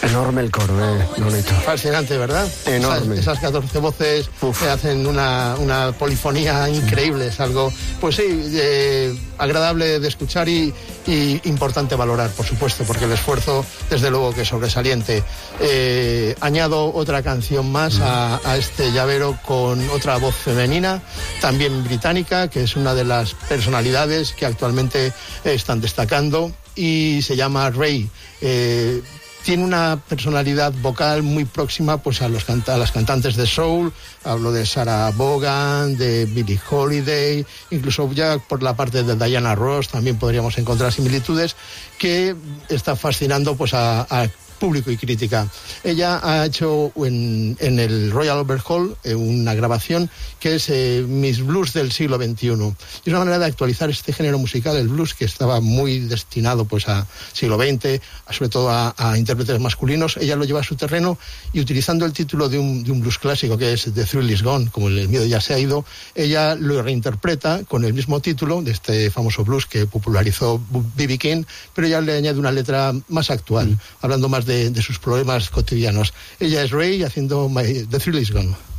Enorme el coro, Nonito. Fascinante, ¿verdad? Enorme. Esas 14 voces hacen una polifonía increíble. Es algo, pues sí, agradable de escuchar y importante valorar, por supuesto, porque el esfuerzo, desde luego, que es sobresaliente. Añado otra canción más a este llavero con otra voz femenina, también británica, que es una de las personalidades que actualmente están destacando, y se llama Ray. Tiene una personalidad vocal muy próxima pues a las cantantes de soul. Hablo de Sarah Vaughan, de Billie Holiday, incluso ya por la parte de Diana Ross también podríamos encontrar similitudes, que está fascinando pues a público y crítica. Ella ha hecho en el Royal Albert Hall una grabación que es Mis Blues del siglo XXI. Y es una manera de actualizar este género musical, el blues, que estaba muy destinado pues a siglo XX, sobre todo a intérpretes masculinos. Ella lo lleva a su terreno y, utilizando el título de un blues clásico que es The Thrill Is Gone, como el miedo ya se ha ido, ella lo reinterpreta con el mismo título de este famoso blues que popularizó B.B. King, pero ella le añade una letra más actual, hablando más de sus problemas cotidianos. Ella es Ray haciendo The Thrill Is Gone.